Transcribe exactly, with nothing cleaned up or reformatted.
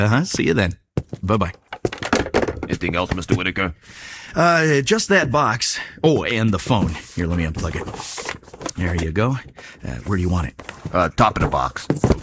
Uh-huh. See you then. Bye-bye. Anything else, Mister Whitaker? Uh, just that box. Oh, and the phone. Here, let me unplug it. There you go. Uh, where do you want it? Uh, top of the box.